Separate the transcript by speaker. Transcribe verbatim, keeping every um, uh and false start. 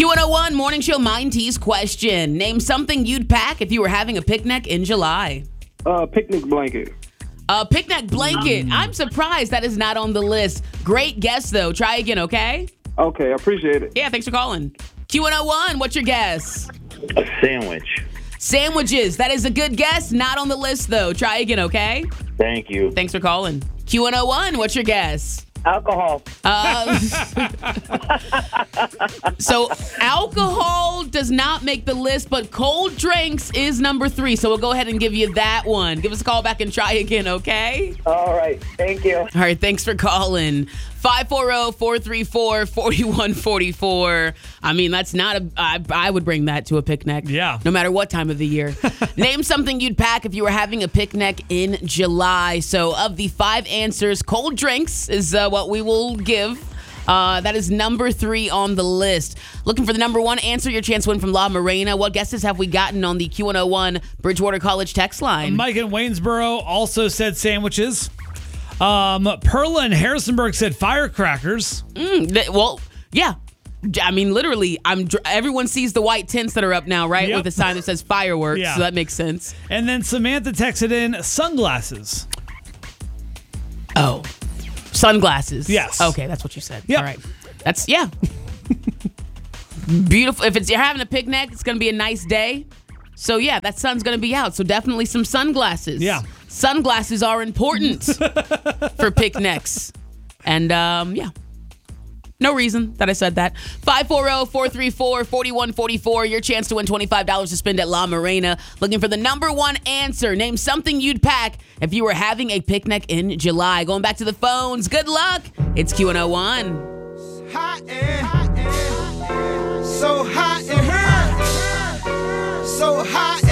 Speaker 1: Q one oh one Morning Show Mind Tease question. Name something you'd pack if you were having a picnic in July.
Speaker 2: Uh, picnic blanket.
Speaker 1: A picnic blanket. I'm surprised that is not on the list. Great guess, though. Try again, okay?
Speaker 2: Okay, I appreciate it.
Speaker 1: Yeah, thanks for calling. Q one oh one, what's your guess?
Speaker 3: A sandwich.
Speaker 1: Sandwiches. That is a good guess. Not on the list, though. Try again, okay?
Speaker 3: Thank you.
Speaker 1: Thanks for calling. Q one oh one, what's your guess?
Speaker 3: Alcohol.
Speaker 1: Uh, so alcohol does not make the list, but cold drinks is number three. So we'll go ahead and give you that one. Give us a call back and try again, okay?
Speaker 3: All right. Thank you.
Speaker 1: All right, thanks for calling. five four zero, four three four, four one four four. I mean, that's not a... I, I would bring that to a picnic.
Speaker 4: Yeah.
Speaker 1: No matter what time of the year. Name something you'd pack if you were having a picnic in July. So of the five answers, cold drinks is uh, what we will give. Uh, that is number three on the list. Looking for the number one answer, your chance to win from La Morena. What guesses have we gotten on the Q one oh one Bridgewater College text line?
Speaker 4: Mike in Waynesboro also said sandwiches. Um, Perla in Harrisonburg said firecrackers.
Speaker 1: Mm, th- well, yeah. I mean, literally, I'm. Dr- everyone sees the white tents that are up now, right?
Speaker 4: Yep.
Speaker 1: With a sign that says fireworks,
Speaker 4: Yeah.
Speaker 1: so that makes sense.
Speaker 4: And then Samantha texted in sunglasses.
Speaker 1: Oh, sunglasses.
Speaker 4: Yes.
Speaker 1: Okay, that's what you said.
Speaker 4: Yep.
Speaker 1: All right. That's, yeah. Beautiful. If it's you're having a picnic, it's going to be a nice day. So, yeah, that sun's going to be out. So, definitely some sunglasses.
Speaker 4: Yeah.
Speaker 1: Sunglasses are important for picnics. And, um, yeah. No reason that I said that. five four zero, four three four, four one four four. Your chance to win twenty-five dollars to spend at La Morena. Looking for the number one answer. Name something you'd pack if you were having a picnic in July. Going back to the phones. Good luck. It's Q one oh one.
Speaker 5: Hot and so hot in here. So hot